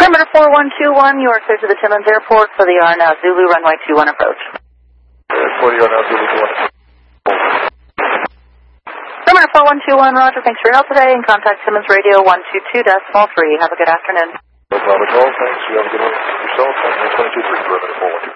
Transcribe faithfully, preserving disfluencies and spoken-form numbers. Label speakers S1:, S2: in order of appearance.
S1: Perimeter four one two one, you are clear to the Timmins Airport for the R now Zulu runway two one approach.
S2: For the R now Zulu two one.
S1: Perimeter four one two one, roger, thanks for your help today, and contact Timmins Radio one two two decimal three. Have a good afternoon.
S2: No problem at all, thanks. You have a good one yourself. twenty-two three, Perimeter four one two one.